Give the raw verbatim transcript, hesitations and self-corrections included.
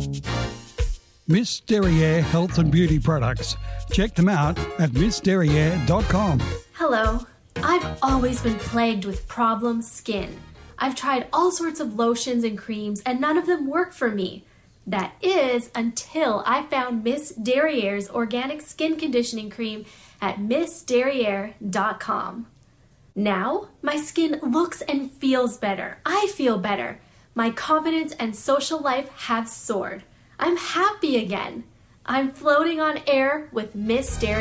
Miss Derriere Health and Beauty Products. Check them out at miss derriere dot com. Hello. I've always been plagued with problem skin. I've tried all sorts of lotions and creams and none of them work for me. That is until I found Miss Derriere's organic skin conditioning cream at miss derriere dot com. Now, my skin looks and feels better. I feel better. My confidence and social life have soared. I'm happy again. I'm floating on air with Miss Derriere.